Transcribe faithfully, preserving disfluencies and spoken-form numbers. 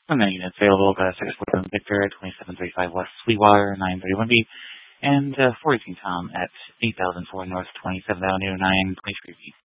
And then units available, uh, six forty-seven Victor at twenty-seven thirty-five West Sweetwater, nine thirty-one B, and uh, four eighteen Tom at eight thousand four North twenty-seventh Avenue, nine twenty-three B.